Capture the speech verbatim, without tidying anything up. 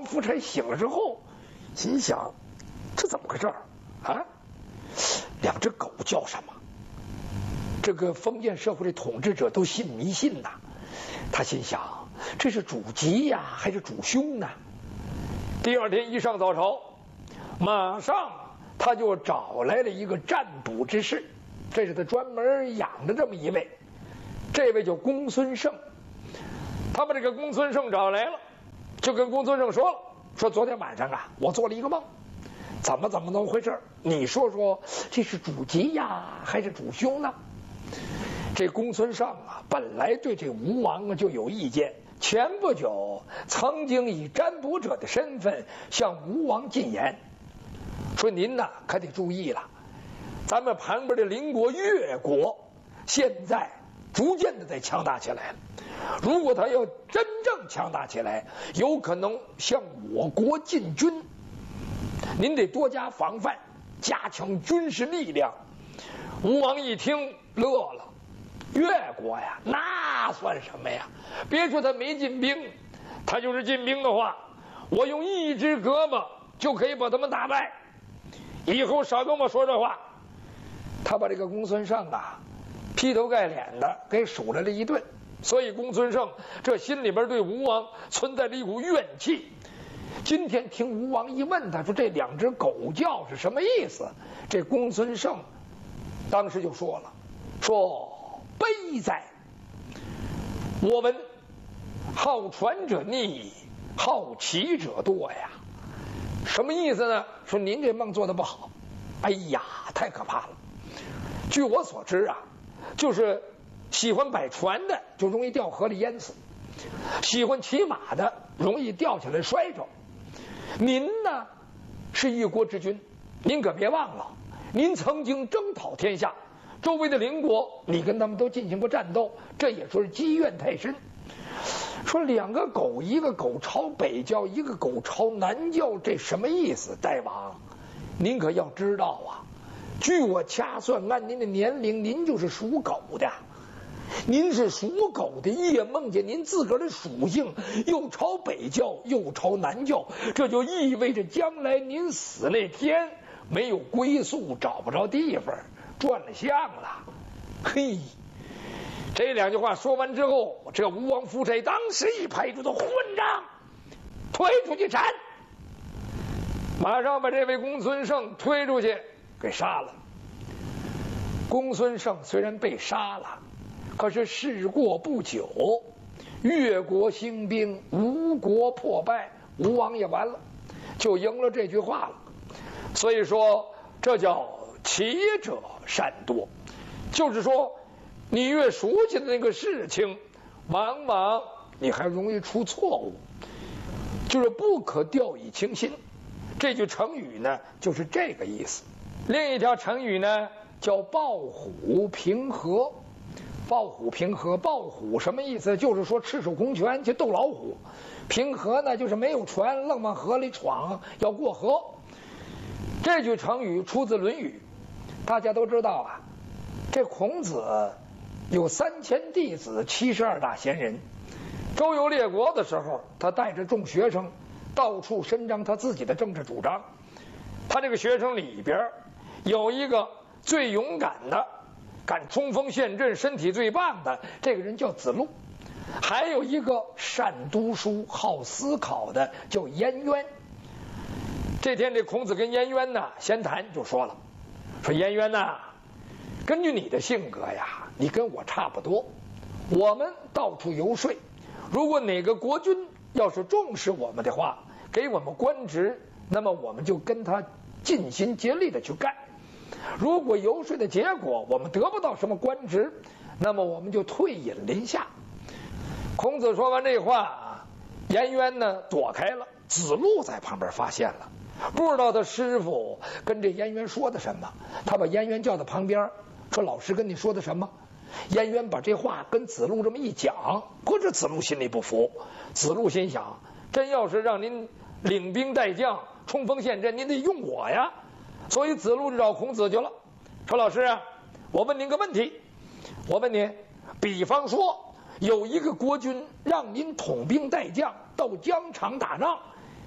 夫差醒了之后，心想这怎么回事啊？两只狗叫什么？这个封建社会的统治者都信迷信呐。他心想，这是主吉呀，还是主凶呢？第二天一上早朝，马上他就找来了一个占卜之士，这是他专门养的这么一位，这位叫公孙胜。他把这个公孙胜找来了，就跟公孙胜说了，说昨天晚上啊，我做了一个梦，怎么怎么怎么回事？你说说，这是主吉呀，还是主凶呢？这公孙胜啊，本来对这吴王啊就有意见，前不久曾经以占卜者的身份向吴王进言，说您呐可得注意了，咱们旁边的邻国越国现在逐渐的在强大起来了，如果他要真正强大起来，有可能向我国进军，您得多加防范，加强军事力量。吴王一听乐了，越国呀，那算什么呀？别说他没进兵，他就是进兵的话，我用一只胳膊就可以把他们打败。以后少跟我说这话。他把这个公孙胜啊，劈头盖脸的给数来了一顿。所以公孙胜这心里边对吴王存在着一股怨气。今天听吴王一问，他说这两只狗叫是什么意思？这公孙胜当时就说了，说悲哉！我闻好传者逆，好奇者多呀。什么意思呢？说您这梦做的不好。哎呀，太可怕了！据我所知啊，就是喜欢摆船的就容易掉河里淹死，喜欢骑马的容易掉下来摔着。您呢是一国之君，您可别忘了，您曾经征讨天下，周围的邻国你跟他们都进行过战斗，这也说是积怨太深。说两个狗，一个狗朝北叫，一个狗朝南叫，这什么意思？大王您可要知道啊，据我掐算，按您的年龄，您就是属狗的。您是属狗的，夜梦见您自个儿的属性又朝北叫又朝南叫，这就意味着将来您死那天没有归宿，找不着地方，转了相了。嘿，这两句话说完之后，这吴王夫差当时一拍住他，混账，推出去斩！马上把这位公孙胜推出去给杀了。公孙胜虽然被杀了，可是事过不久，越国兴兵，吴国破败，吴王也完了，就应了这句话了。所以说这叫奇者善多，就是说你越熟悉的那个事情，往往你还容易出错误，就是不可掉以轻心。这句成语呢就是这个意思。另一条成语呢叫抱虎平和。抱虎平和，抱虎什么意思？就是说赤手空拳去斗老虎。平和呢就是没有船，愣往河里闯，要过河。这句成语出自《论语》。大家都知道啊，这孔子有三千弟子，七十二大贤人。周游列国的时候，他带着众学生到处伸张他自己的政治主张。他这个学生里边有一个最勇敢的，敢冲锋陷阵，身体最棒的，这个人叫子路。还有一个善读书好思考的叫颜渊。这天这孔子跟颜渊呢闲谈，就说了，说颜渊呐，根据你的性格呀，你跟我差不多，我们到处游说，如果哪个国君要是重视我们的话，给我们官职，那么我们就跟他尽心竭力的去干。如果游说的结果我们得不到什么官职，那么我们就退隐林下。孔子说完这话，颜渊呢躲开了，子路在旁边发现了，不知道他师傅跟这颜渊说的什么，他把颜渊叫到旁边，说老师跟你说的什么？颜渊把这话跟子路这么一讲，可是子路心里不服。子路心想，真要是让您领兵带将冲锋陷阵，您得用我呀。所以子路就找孔子去了，说老师啊，我问您个问题，我问您，比方说有一个国君让您统兵带将到疆场打仗，